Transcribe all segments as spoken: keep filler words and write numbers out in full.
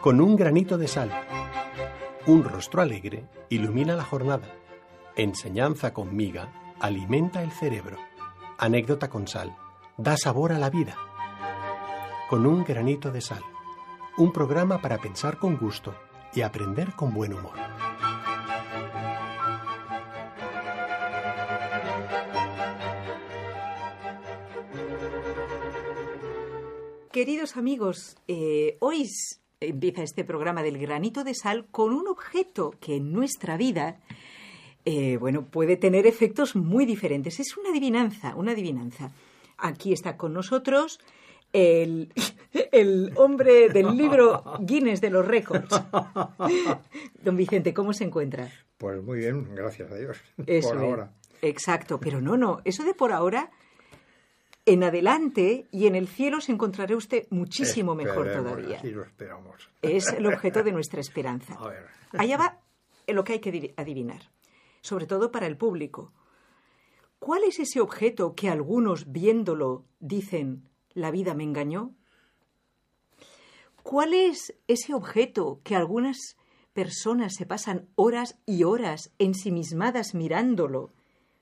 con un granito de sal. Un rostro alegre ilumina la jornada. Enseñanza con miga alimenta el cerebro. Anécdota con sal da sabor a la vida. Con un granito de sal. Un programa para pensar con gusto y aprender con buen humor. Queridos amigos, eh, hoy empieza este programa del granito de sal con un objeto que en nuestra vida, eh, bueno, puede tener efectos muy diferentes. Es una adivinanza, una adivinanza. Aquí está con nosotros el, el hombre del libro Guinness de los récords. Don Vicente, ¿cómo se encuentra? Pues muy bien, gracias a Dios. Eso por es. ahora. Exacto, pero no, no, eso de por ahora... En adelante y en el cielo se encontrará usted muchísimo mejor Esperemos, todavía. así lo esperamos. Es el objeto de nuestra esperanza. A ver. Allá va lo que hay que adivinar, sobre todo para el público. ¿Cuál es ese objeto que algunos, viéndolo, dicen, la vida me engañó? ¿Cuál es ese objeto que algunas personas se pasan horas y horas ensimismadas mirándolo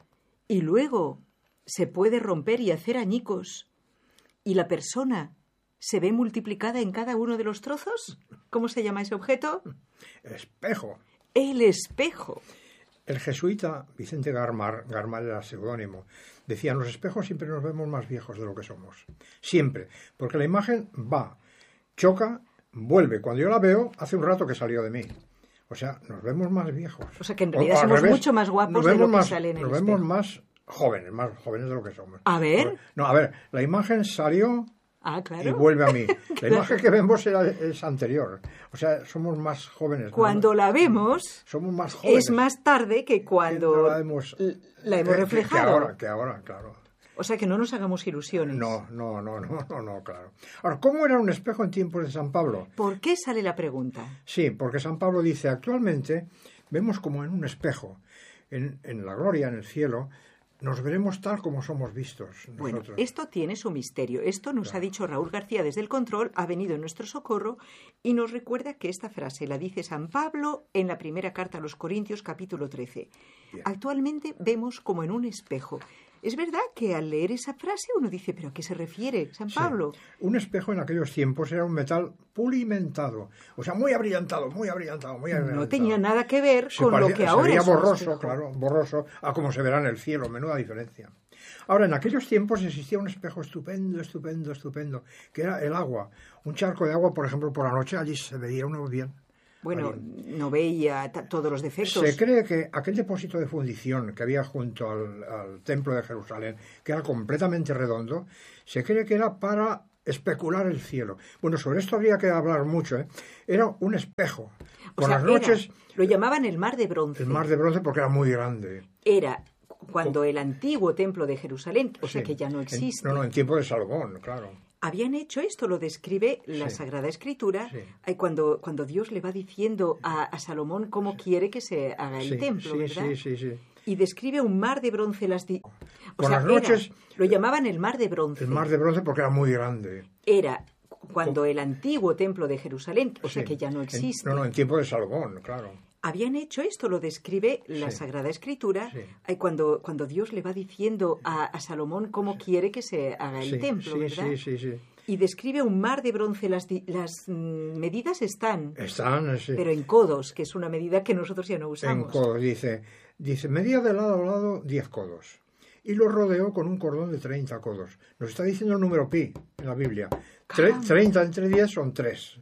y luego se puede romper y hacer añicos, y la persona se ve multiplicada en cada uno de los trozos? ¿Cómo se llama ese objeto? Espejo. El espejo. El jesuita Vicente Garmar, Garmar era seudónimo, decía, en los espejos siempre nos vemos más viejos de lo que somos. Siempre. Porque la imagen va, choca, vuelve. Cuando yo la veo, hace un rato que salió de mí. O sea, nos vemos más viejos. O sea, que en realidad o, somos revés, mucho más guapos de lo que más, sale en el Nos espejo. vemos más jóvenes, más jóvenes de lo que somos. A ver. No, a ver, la imagen salió Ah, claro. y vuelve a mí. La claro. imagen que vemos era, es anterior. O sea, somos más jóvenes. Cuando ¿no? la vemos, somos más jóvenes. Es más tarde que cuando la hemos, la hemos que, reflejado. Que ahora, que ahora, claro. O sea, que no nos hagamos ilusiones. No, no, no, no, no, no, claro. Ahora, ¿cómo era un espejo en tiempos de San Pablo? ¿Por qué sale la pregunta? Sí, porque San Pablo dice, actualmente vemos como en un espejo, en, en la gloria, en el cielo, nos veremos tal como somos vistos nosotros. Bueno, esto tiene su misterio. Esto nos claro. ha dicho Raúl García desde el control, ha venido en nuestro socorro y nos recuerda que esta frase la dice San Pablo en la primera carta a los Corintios, capítulo trece. Bien. Actualmente vemos como en un espejo. Es verdad que al leer esa frase uno dice, ¿pero a qué se refiere San Pablo? Sí. Un espejo en aquellos tiempos era un metal pulimentado, o sea, muy abrillantado, muy abrillantado, muy abrillantado. No tenía nada que ver se con parecía, lo que ahora sería es un borroso, espejo. claro, borroso, a como se verá en el cielo, menuda diferencia. Ahora, en aquellos tiempos existía un espejo estupendo, estupendo, estupendo, que era el agua. Un charco de agua, por ejemplo, por la noche, allí se veía uno bien. Bueno, allí. No veía todos los defectos. Se cree que aquel depósito de fundición que había junto al, al templo de Jerusalén, que era completamente redondo, se cree que era para especular el cielo. Bueno, sobre esto habría que hablar mucho, ¿eh? Era un espejo. Por o sea, las noches... Era, lo llamaban el mar de bronce. El mar de bronce porque era muy grande. Era cuando el antiguo templo de Jerusalén, o sea, sí, que ya no existe. En, no, no, en tiempo de Salomón, claro. Habían hecho esto, lo describe la sí. Sagrada Escritura, sí. cuando, cuando Dios le va diciendo a, a Salomón cómo sí. quiere que se haga el sí, templo, sí, ¿verdad? Sí, sí, sí. Y describe un mar de bronce. Las di- o Por sea, las noches... Era, lo llamaban el mar de bronce. El mar de bronce porque era muy grande. Era cuando el antiguo templo de Jerusalén, o sí. sea, que ya no existe. En, no, no, en tiempo de Salomón, claro. Habían hecho esto, lo describe la sí. Sagrada Escritura, sí. cuando, cuando Dios le va diciendo a, a Salomón cómo sí. quiere que se haga el sí, templo, sí, ¿verdad? Sí, sí, sí. Y describe un mar de bronce. Las, las mm, medidas están, están sí. pero en codos, que es una medida que nosotros ya no usamos. En codos, dice, dice, medía de lado a lado diez codos. Y lo rodeó con un cordón de treinta codos. Nos está diciendo el número pi en la Biblia. Tre- treinta entre diez son tres.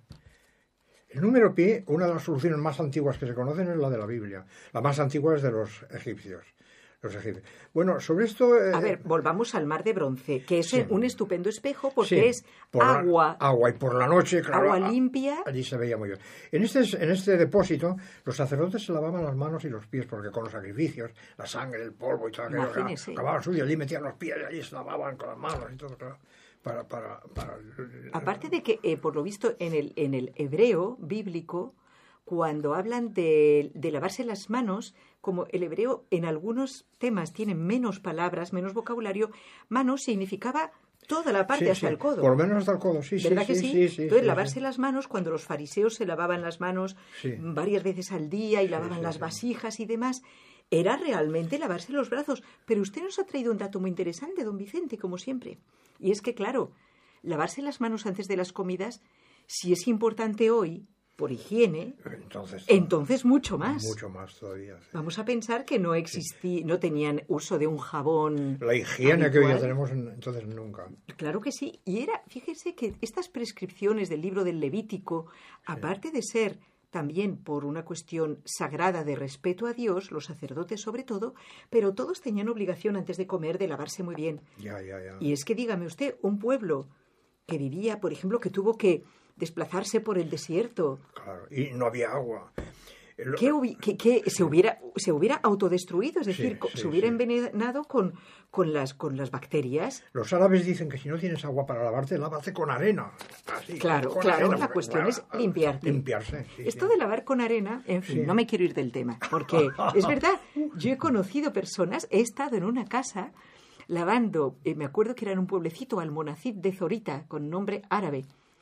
El número pi, una de las soluciones más antiguas que se conocen es la de la Biblia. La más antigua es de los egipcios. Los egipcios. Bueno, sobre esto... Eh, a ver, volvamos al mar de bronce, que es sí. un estupendo espejo porque sí, es por agua... La, agua, y por la noche, claro... Agua limpia... Allí se veía muy bien. En este, en este depósito, los sacerdotes se lavaban las manos y los pies, porque con los sacrificios, la sangre, el polvo y todo aquello, Imagínese. acababan sucio, allí metían los pies, y allí se lavaban con las manos y todo, claro. Para, para, para... Aparte de que, eh, por lo visto, en el, en el hebreo bíblico, cuando hablan de, de lavarse las manos, como el hebreo en algunos temas tiene menos palabras, menos vocabulario, manos significaba Toda la parte Sí, hasta sí. el codo. Por lo menos hasta el codo, sí, sí. ¿Verdad que sí, sí? sí, sí, Entonces, sí, lavarse sí. las manos, cuando los fariseos se lavaban las manos Sí. varias veces al día y lavaban sí, las sí. vasijas y demás, era realmente lavarse los brazos. Pero usted nos ha traído un dato muy interesante, don Vicente, como siempre. Y es que, claro, lavarse las manos antes de las comidas, si es importante hoy, por higiene, Entonces, entonces mucho más. Mucho más todavía. Sí. Vamos a pensar que no existía, no tenían uso de un jabón. La higiene que hoy ya habitual. tenemos, entonces nunca. Claro que sí. Y era, fíjese que estas prescripciones del libro del Levítico, aparte de ser también por una cuestión sagrada de respeto a Dios, los sacerdotes sobre todo, pero todos tenían obligación antes de comer de lavarse muy bien. Ya, ya, ya. Y es que dígame usted, un pueblo que vivía, por ejemplo, que tuvo que desplazarse por el desierto, Claro, y no había agua. El- que, hubi- que- que se hubiera se hubiera autodestruido, es decir, Sí, co- sí, se hubiera sí. envenenado con, con las con las bacterias. Los árabes dicen que si no tienes agua para lavarte, lávate con arena. Así, Claro, con claro, arena, la porque- cuestión es limpiarte. Limpiarse, sí, Esto sí. de lavar con arena, en fin, Sí. no me quiero ir del tema, porque es verdad, yo he conocido personas, he estado en una casa lavando, eh, me acuerdo que era en un pueblecito, Almonacid de Zorita, con nombre árabe,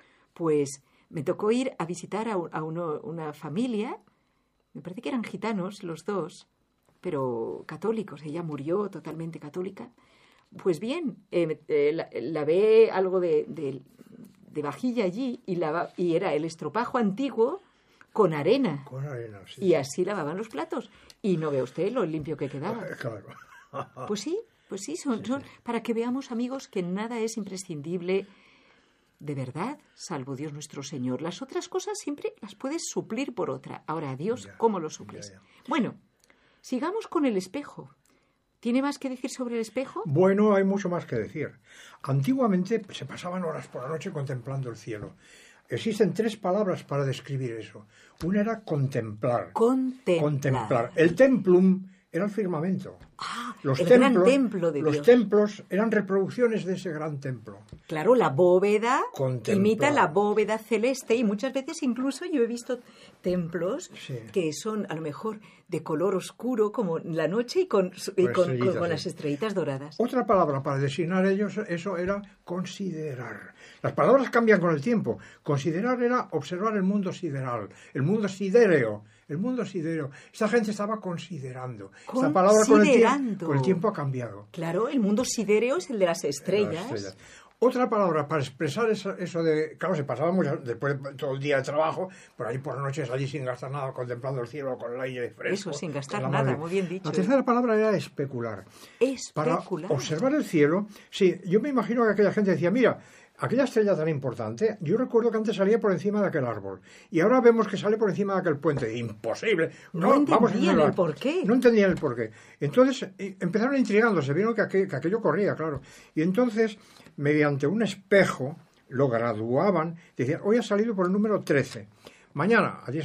pues me tocó ir a visitar a, un- a uno- una familia, me parece que eran gitanos los dos, pero católicos, ella murió totalmente católica. Pues bien, eh, eh, la- lavé algo de, de- de vajilla allí y, lava- y era el estropajo antiguo con arena. Con arena, sí. Y así lavaban los platos. Y no ve usted lo limpio que quedaba. Claro. Pues sí, pues sí, son, son para que veamos, amigos, que nada es imprescindible de verdad, salvo Dios nuestro Señor. Las otras cosas siempre las puedes suplir por otra. Ahora, a Dios, Ya, ¿cómo lo suples? ya, ya. Bueno, sigamos con el espejo. ¿Tiene más que decir sobre el espejo? Bueno, hay mucho más que decir. Antiguamente se pasaban horas por la noche contemplando el cielo. Existen tres palabras para describir eso. Una era contemplar. Contemplar. Contemplar. El templum era el firmamento. Ah, Los el templos, gran templo de los Dios. templos eran reproducciones de ese gran templo. Claro, la bóveda Contemplar. imita la bóveda celeste y muchas veces incluso yo he visto templos Sí. que son a lo mejor de color oscuro como la noche y con, su- y Con con- con- estrellitas, con sí. las estrellitas doradas. Otra palabra para designar ellos, eso era considerar. Las palabras cambian con el tiempo. Considerar era observar el mundo sideral, el mundo sidéreo, el mundo sidéreo. Esta gente estaba considerando. Esta palabra con el, tiempo, Considerando. con el tiempo ha cambiado. Claro, el mundo sidéreo es el de las estrellas. Las estrellas. Otra palabra para expresar eso, eso de... Claro, se pasaba mucho, después de todo el día de trabajo, por ahí por la noche allí sin gastar nada, contemplando el cielo con el aire fresco. Eso, sin gastar con la nada, madre. muy bien dicho. La tercera palabra era especular. Para Especular. observar el cielo, sí, yo me imagino que aquella gente decía, mira, aquella estrella tan importante, yo recuerdo que antes salía por encima de aquel árbol, y ahora vemos que sale por encima de aquel puente. Imposible. No vamos a entendían hacerlo. el porqué. No entendían el porqué. Entonces, eh, empezaron intrigándose, vieron que, aquel- que aquello corría, claro. Y entonces, mediante un espejo, lo graduaban, decían, hoy ha salido por el número trece. Mañana, a